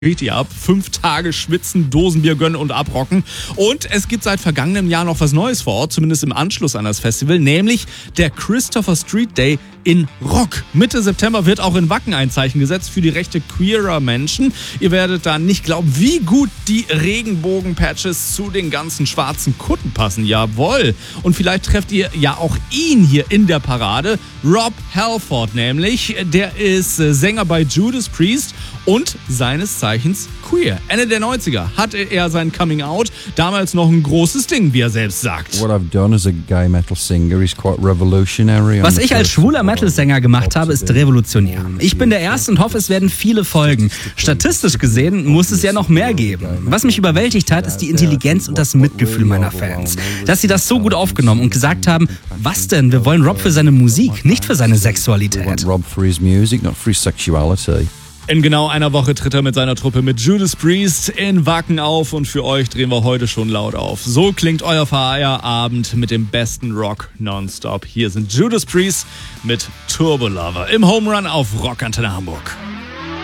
Richtig ab. 5 Tage schwitzen, Dosenbier gönnen und abrocken. Und es gibt seit vergangenem Jahr noch was Neues vor Ort, zumindest im Anschluss an das Festival, nämlich der Christopher Street Day in Rock. Mitte September wird auch in Wacken ein Zeichen gesetzt für die Rechte queerer Menschen. Ihr werdet da nicht glauben, wie gut die Regenbogen-Patches zu den ganzen schwarzen Kutten passen. Jawohl. Und vielleicht trefft ihr ja auch ihn hier in der Parade. Rob Halford nämlich. Der ist Sänger bei Judas Priest und seines Zeichens queer. Ende der 90er hatte er sein Coming Out. Damals noch ein großes Ding, wie er selbst sagt. Was ich als schwuler Metal-Sänger gemacht habe, ist revolutionär. Ich bin der Erste und hoffe, es werden viele folgen. Statistisch gesehen muss es ja noch mehr geben. Was mich überwältigt hat, ist die Intelligenz und das Mitgefühl meiner Fans. Dass sie das so gut aufgenommen und gesagt haben, was denn, wir wollen Rob für seine Musik, nicht für seine Sexualität. In genau einer Woche tritt er mit seiner Truppe mit Judas Priest in Wacken auf und für euch drehen wir heute schon laut auf. So klingt euer Feierabend mit dem besten Rock nonstop. Hier sind Judas Priest mit Turbo Lover im Home Run auf Rock Antenne Hamburg.